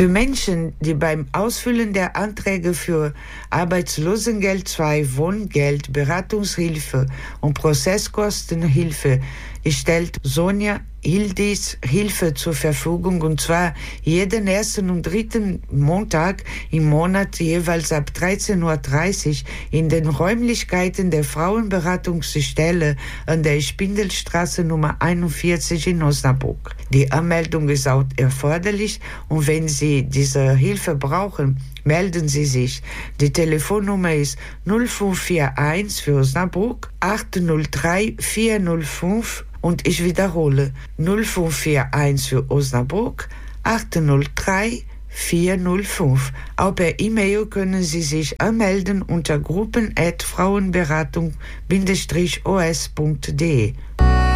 Für Menschen, die beim Ausfüllen der Anträge für Arbeitslosengeld II, Wohngeld, Beratungshilfe und Prozesskostenhilfe stellt Sonja Hildis Hilfe zur Verfügung, und zwar jeden ersten und dritten Montag im Monat jeweils ab 13:30 Uhr in den Räumlichkeiten der Frauenberatungsstelle an der Spindelstraße Nummer 41 in Osnabrück. Die Anmeldung ist auch erforderlich, und wenn Sie diese Hilfe brauchen, melden Sie sich. Die Telefonnummer ist 0541 für Osnabrück 803 405. Und ich wiederhole, 0541 für Osnabrück 803 405. Auch per E-Mail können Sie sich anmelden unter gruppen@frauenberatung-os.de.